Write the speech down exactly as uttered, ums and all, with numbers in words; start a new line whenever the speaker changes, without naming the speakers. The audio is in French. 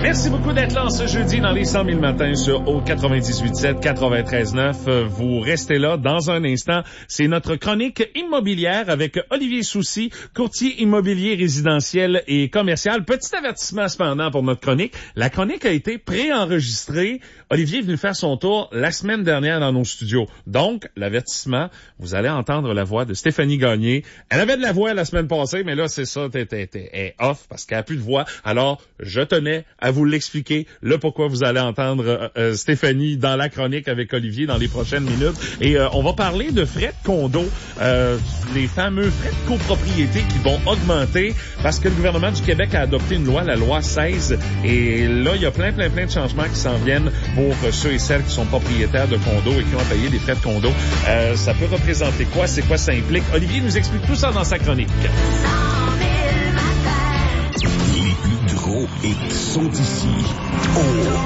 Merci beaucoup d'être là ce jeudi dans les cent mille matins sur O quatre-vingt-dix-huit sept, quatre-vingt-treize neuf. Vous restez là dans un instant. C'est notre chronique immobilière avec Olivier Soucy, courtier immobilier résidentiel et commercial. Petit avertissement cependant pour notre chronique. La chronique a été préenregistrée. Olivier est venu faire son tour la semaine dernière dans nos studios. Donc, l'avertissement, vous allez entendre la voix de Stéphanie Gagné. Elle avait de la voix la semaine passée, mais là, c'est ça, t'es, t'es, t'es, elle est off parce qu'elle a plus de voix. Alors, je tenais à vous l'expliquer, là, pourquoi vous allez entendre euh, euh, Stéphanie dans la chronique avec Olivier dans les prochaines minutes. Et euh, on va parler de frais de condo, euh, les fameux frais de copropriété qui vont augmenter parce que le gouvernement du Québec a adopté une loi, la loi seize, et là, il y a plein, plein, plein de changements qui s'en viennent pour euh, ceux et celles qui sont propriétaires de condos et qui ont payé des frais de condo. Euh, ça peut représenter quoi? C'est quoi ça implique? Olivier nous explique tout ça dans sa chronique.
Les plus gros hits sont ici. Oh.